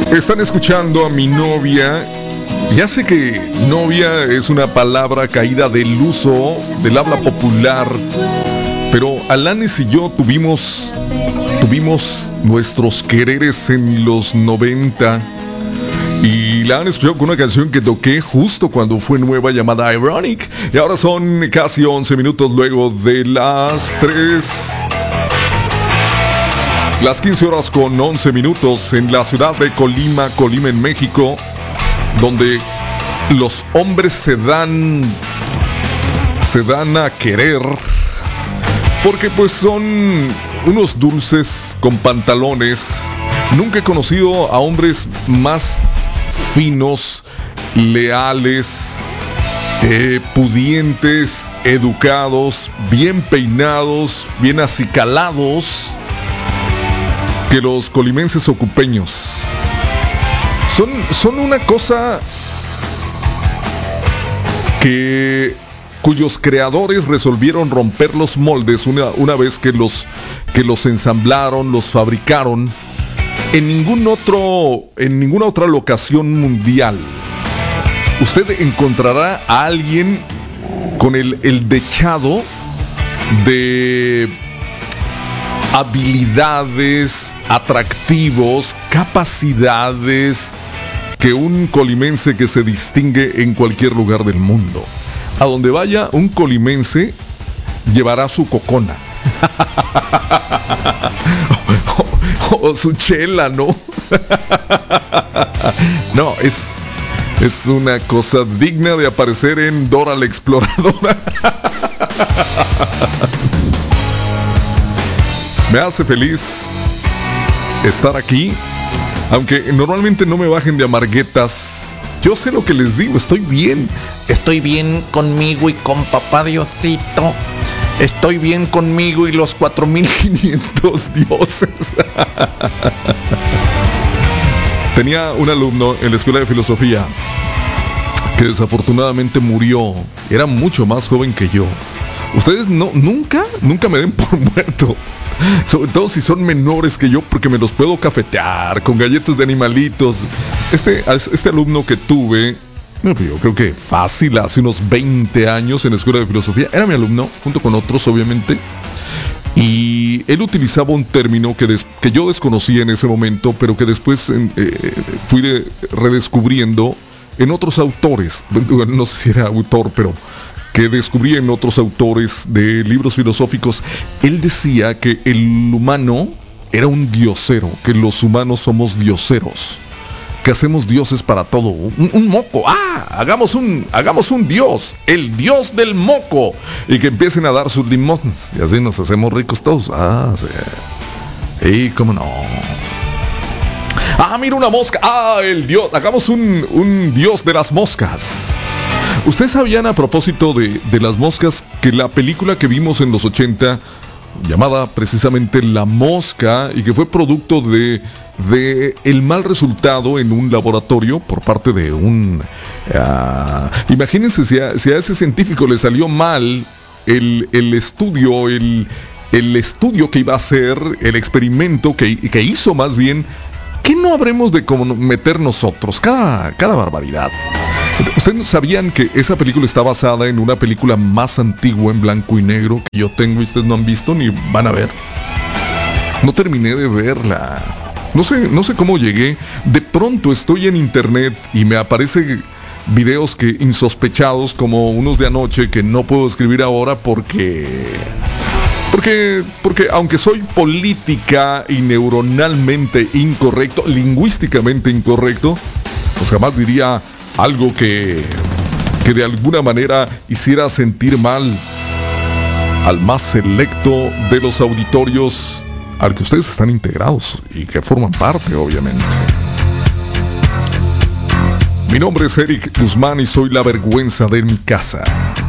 Están escuchando a Mi Novia. Ya sé que novia es una palabra caída del uso del habla popular, pero Alanis y yo tuvimos nuestros quereres en los 90 y la han escuchado con una canción que toqué justo cuando fue nueva llamada Ironic. Y ahora son casi 11 minutos luego de las 3. Las 15 horas con 11 minutos en la ciudad de Colima en México, donde los hombres se dan a querer, porque pues son unos dulces con pantalones. Nunca he conocido a hombres más finos, leales, pudientes, educados, bien peinados, bien acicalados que los colimenses ocupeños. Son una cosa cuyos creadores resolvieron romper los moldes una vez que los ensamblaron, los fabricaron. En ninguna otra locación mundial usted encontrará a alguien con el dechado de habilidades, atractivos, capacidades que un colimense que se distingue en cualquier lugar del mundo. A donde vaya un colimense llevará su cocona o su chela, ¿no? No, es una cosa digna de aparecer en Dora la Exploradora. Me hace feliz estar aquí, aunque normalmente no me bajen de amarguetas. Yo sé lo que les digo, estoy bien conmigo y con papá Diosito. Estoy bien conmigo y los 4500 dioses. Tenía un alumno en la escuela de filosofía que desafortunadamente murió. Era mucho más joven que yo. Ustedes nunca me den por muerto, sobre todo si son menores que yo, porque me los puedo cafetear con galletas de animalitos. Este alumno que tuve, yo creo que fácil, hace unos 20 años en la escuela de filosofía, era mi alumno, junto con otros obviamente, y él utilizaba un término que yo desconocía en ese momento, pero que después fui redescubriendo en otros autores. No sé si era autor, pero que descubrí en otros autores de libros filosóficos. Él decía que el humano era un diosero, que los humanos somos dioseros, que hacemos dioses para todo. Un moco, hagamos un dios, el dios del moco, y que empiecen a dar sus limosnas, y así nos hacemos ricos todos. Sí. Y cómo no. Mira una mosca, el dios, hagamos un dios de las moscas. ¿Ustedes sabían, a propósito de las moscas, que la película que vimos en los 80, llamada precisamente La Mosca, y que fue producto de el mal resultado en un laboratorio por parte de un... imagínense si a ese científico le salió mal el estudio que iba a hacer, el experimento que hizo más bien, ¿qué no habremos de cometer nosotros? Cada barbaridad. ¿Ustedes sabían que esa película está basada en una película más antigua en blanco y negro que yo tengo y ustedes no han visto ni van a ver? No terminé de verla. No sé cómo llegué. De pronto estoy en internet y me aparecen videos insospechados, como unos de anoche, que no puedo escribir ahora porque aunque soy política y neuronalmente incorrecto, lingüísticamente incorrecto, pues jamás diría algo que de alguna manera hiciera sentir mal al más selecto de los auditorios al que ustedes están integrados y que forman parte, obviamente. Mi nombre es Eric Guzmán y soy la vergüenza de mi casa.